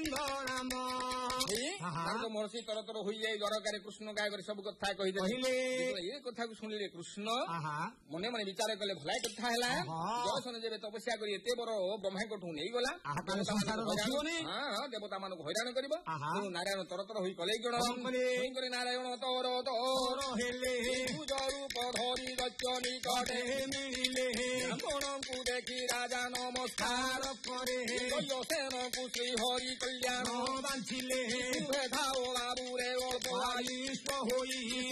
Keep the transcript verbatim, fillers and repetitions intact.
ମହର୍ଷି ତର ତର ହୋଇଯାଇ ଦରକାରେ କୃଷ୍ଣ ଗାୟ କରି ସବୁ କଥା କହିଦେଲେ। ଏ କଥାକୁ ଶୁଣିଲେ କୃଷ୍ଣ ମନେ ମନେ ବିଚାର କଲେ ଭଲାଇ କଥା ହେଲା। ଜଳସନ ଯେବେ ତପସ୍ୟା କରି ଏତେ ବଡ ବ୍ରହ୍ମାଙ୍କଠୁ ନେଇଗଲା ଦେବତା ମାନଙ୍କୁ ହଇରାଣ କରିବ। ନାରାୟଣ ତର ତର ହୋଇ କଲେ ଜଣ ନାରାୟଣ ତର ତର ହେଲେ ରୂପ ଧରି ଗଚନି କଟେ ମିଳିଲେ ବ୍ରାହ୍ମଣଙ୍କୁ ଦେଖି ରାଜା ନମସ୍କାର କରେ ସେନକୁ ଶ୍ରୀ ହରି କଲ୍ୟାଣ ବାଞ୍ଚିଲେ ବାବୁରେ ଅଳ୍ପ ଆୟୁଷ ହୋଇ